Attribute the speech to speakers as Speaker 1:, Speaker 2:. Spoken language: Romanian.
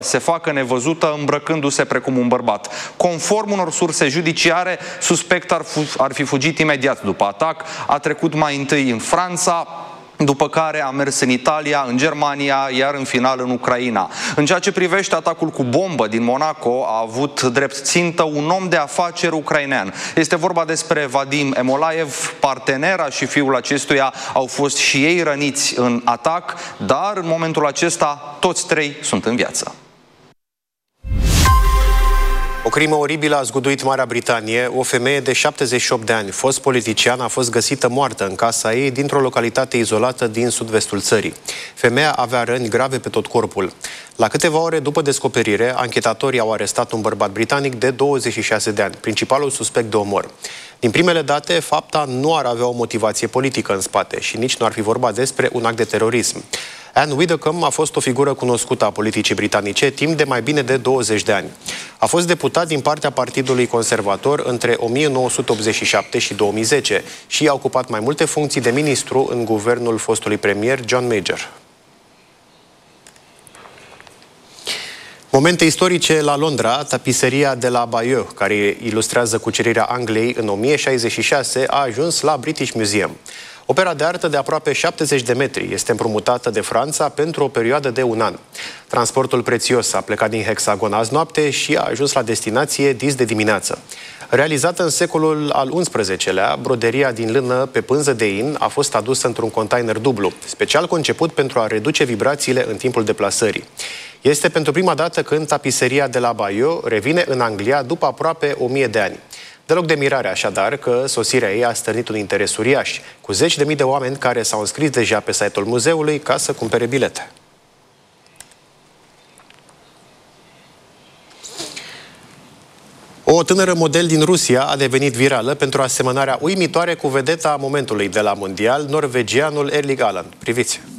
Speaker 1: se facă nevăzută îmbrăcându-se precum un bărbat. Conform unor surse judiciare, suspect ar fi fugit imediat după atac, a trecut mai întâi în Franța, după care a mers în Italia, în Germania, iar în final în Ucraina. În ceea ce privește atacul cu bombă din Monaco, a avut drept țintă un om de afaceri ucrainean. Este vorba despre Vadim Emolaev, partenera și fiul acestuia au fost și ei răniți în atac, dar în momentul acesta toți trei sunt în viață.
Speaker 2: O crimă oribilă a zguduit Marea Britanie. O femeie de 78 de ani, fost politician, a fost găsită moartă în casa ei dintr-o localitate izolată din sud-vestul țării. Femeia avea răni grave pe tot corpul. La câteva ore după descoperire, anchetatorii au arestat un bărbat britanic de 26 de ani, principalul suspect de omor. Din primele date, fapta nu ar avea o motivație politică în spate și nici nu ar fi vorba despre un act de terorism. Anne Widdecombe a fost o figură cunoscută a politicii britanice timp de mai bine de 20 de ani. A fost deputat din partea Partidului Conservator între 1987 și 2010 și a ocupat mai multe funcții de ministru în guvernul fostului premier John Major. Momente istorice la Londra, tapiseria de la Bayeux, care ilustrează cucerirea Angliei în 1066, a ajuns la British Museum. Opera de artă de aproape 70 de metri este împrumutată de Franța pentru o perioadă de un an. Transportul prețios a plecat din Hexagon azi noapte și a ajuns la destinație dis de dimineață. Realizată în secolul al XI-lea, broderia din lână pe pânză de in a fost adusă într-un container dublu, special conceput pentru a reduce vibrațiile în timpul deplasării. Este pentru prima dată când tapiseria de la Bayeux revine în Anglia după aproape 1000 de ani. Deloc de mirare așadar că sosirea ei a stârnit un interes uriaș, cu zeci de mii de oameni care s-au înscris deja pe site-ul muzeului ca să cumpere bilete. O tânără model din Rusia a devenit virală pentru asemănarea uimitoare cu vedeta momentului de la mondial, norvegianul Erling Haaland. Priviți!